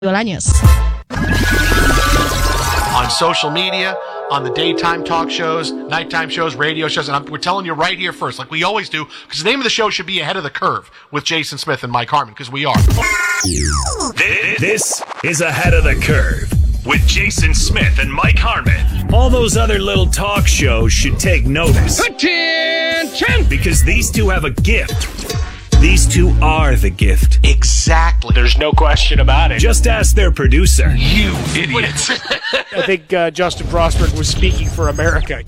Bolaños. On social media, on the daytime talk shows, nighttime shows, radio shows, and we're telling you right here first, like we always do, because the name of the show should be Ahead of the Curve with Jason Smith and Mike Harmon, because we are. This is Ahead of the Curve with Jason Smith and Mike Harmon. All those other little talk shows should take notice. Attention! Because these two have a gift. These two are the gift. Exactly. There's no question about it. Just ask their producer. You idiots. I think Justin Frostberg was speaking for America.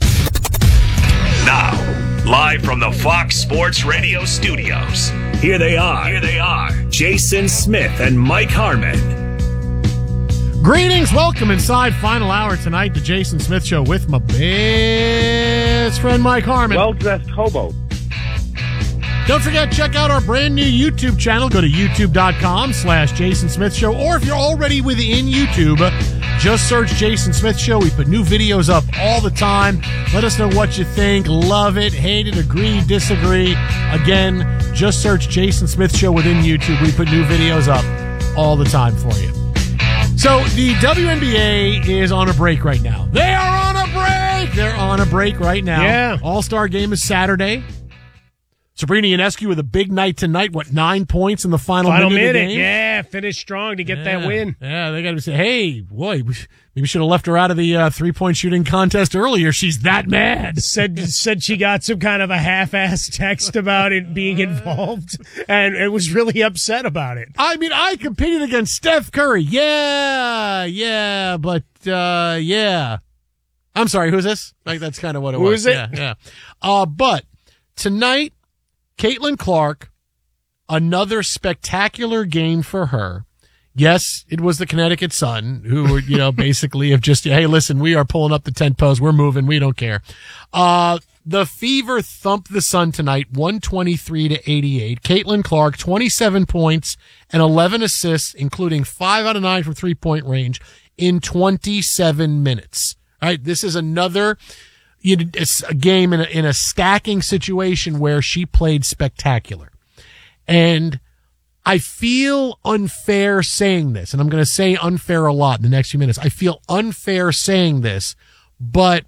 Now, live from the Fox Sports Radio studios, here they are, Jason Smith and Mike Harmon. Greetings, welcome inside final hour tonight, the Jason Smith Show with my best friend Mike Harmon. Well-dressed hobo. Don't forget, check out our brand new YouTube channel. Go to youtube.com/Jason Smith Show. Or if you're already within YouTube, just search Jason Smith Show. We put new videos up all the time. Let us know what you think. Love it, hate it, agree, disagree. Again, just search Jason Smith Show within YouTube. We put new videos up all the time for you. So the WNBA is on a break right now. They are on a break. They're on a break right now. Yeah. All-Star game is Saturday. Sabrina Ionescu with a big night tonight. 9 points in the final minute of the game? Yeah, finished strong to get that win. Yeah, they got to say, hey, boy, maybe we should have left her out of the three-point shooting contest earlier. She's that mad. Said she got some kind of a half-assed text about it being involved, and it was really upset about it. I mean, I competed against Steph Curry. Yeah, but yeah. I'm sorry, who's this? Like, that's kind of what it was. Who is it? Yeah. But tonight, Caitlin Clark, another spectacular game for her. Yes, it was the Connecticut Sun who were, basically have just, hey, listen, we are pulling up the tent post. We're moving. We don't care. The Fever thumped the Sun tonight, 123-88. Caitlin Clark, 27 points and 11 assists, including 5 out of 9 from three-point range in 27 minutes. All right. This is another it's a game in a stacking situation where she played spectacular. And I feel unfair saying this, and I'm going to say unfair a lot in the next few minutes. I feel unfair saying this, but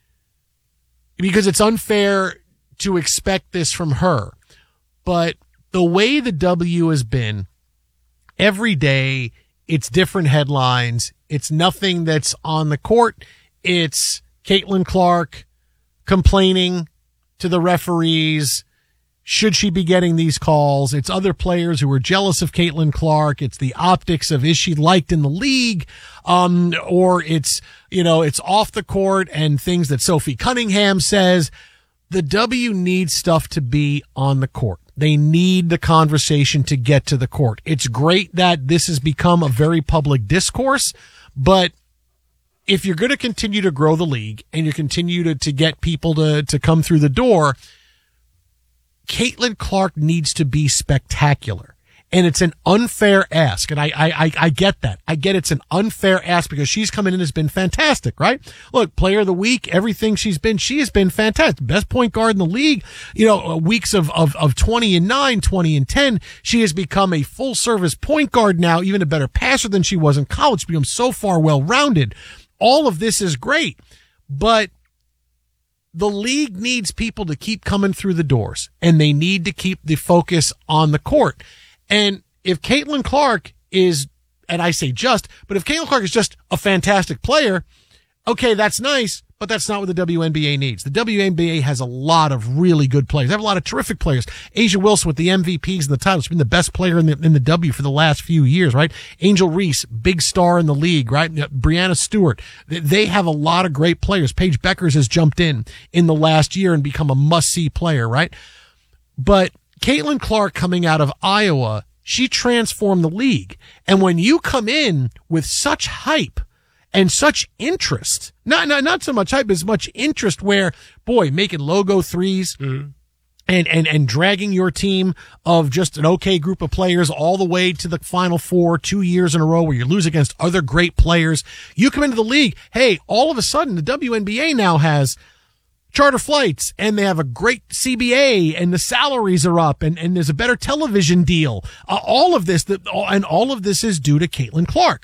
because it's unfair to expect this from her. But the way the W has been, every day, it's different headlines. It's nothing that's on the court. It's Caitlin Clark complaining to the referees. Should she be getting these calls? It's other players who are jealous of Caitlin Clark. It's the optics of, is she liked in the league? Or it's off the court and things that Sophie Cunningham says. The W needs stuff to be on the court. They need the conversation to get to the court. It's great that this has become a very public discourse, but if you're going to continue to grow the league and you continue to get people to come through the door, Caitlin Clark needs to be spectacular. And it's an unfair ask. And I get that. I get it's an unfair ask because she's coming in and has been fantastic, right? Look, player of the week, everything she has been fantastic. Best point guard in the league, weeks of 20-9, 20-10. She has become a full service point guard now, even a better passer than she was in college. She's become so far well rounded. All of this is great, but the league needs people to keep coming through the doors, and they need to keep the focus on the court. And if Caitlin Clark is, and I say but if Caitlin Clark is just a fantastic player, okay, that's nice, but that's not what the WNBA needs. The WNBA has a lot of really good players. They have a lot of terrific players. A'ja Wilson with the MVPs and the titles. She's been the best player in the W for the last few years, right? Angel Reese, big star in the league, right? Brianna Stewart. They have a lot of great players. Paige Beckers has jumped in the last year and become a must-see player, right? But Caitlin Clark coming out of Iowa, she transformed the league. And when you come in with such hype and such interest, not so much hype, as much interest where, boy, making logo threes and dragging your team of just an okay group of players all the way to the Final Four 2 years in a row where you lose against other great players. You come into the league, hey, all of a sudden the WNBA now has charter flights, and they have a great CBA, and the salaries are up, and there's a better television deal. All of this is due to Caitlin Clark.